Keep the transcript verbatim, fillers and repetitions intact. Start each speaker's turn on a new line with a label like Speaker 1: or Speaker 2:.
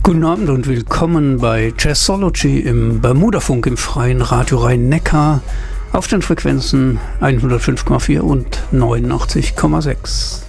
Speaker 1: Guten Abend und willkommen bei Jazzology im Bermudafunk im freien Radio Rhein-Neckar auf den Frequenzen hundertfünf Komma vier und neunundachtzig Komma sechs.